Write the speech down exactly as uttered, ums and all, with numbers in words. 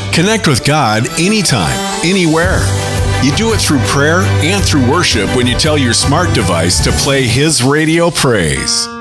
Connect with God anytime, anywhere. You do it through prayer and through worship when you tell your smart device to play His radio praise.